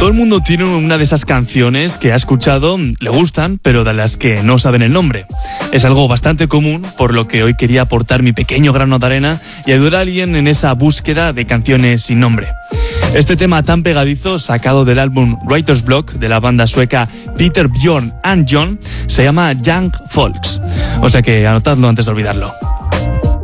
Todo el mundo tiene una de esas canciones que ha escuchado, le gustan, pero de las que no saben el nombre. Es algo bastante común, por lo que hoy quería aportar mi pequeño grano de arena y ayudar a alguien en esa búsqueda de canciones sin nombre. Este tema tan pegadizo, sacado del álbum Writer's Block de la banda sueca Peter, Bjorn and John, se llama Young Folks. O sea que anotadlo antes de olvidarlo.